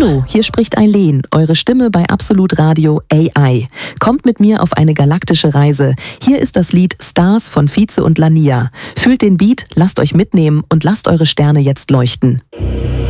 Hallo, hier spricht Eileen, eure Stimme bei Absolut Radio AI. Kommt mit mir auf eine galaktische Reise. Hier ist das Lied Stars von Vize und Lania. Fühlt den Beat, lasst euch mitnehmen und lasst eure Sterne jetzt leuchten.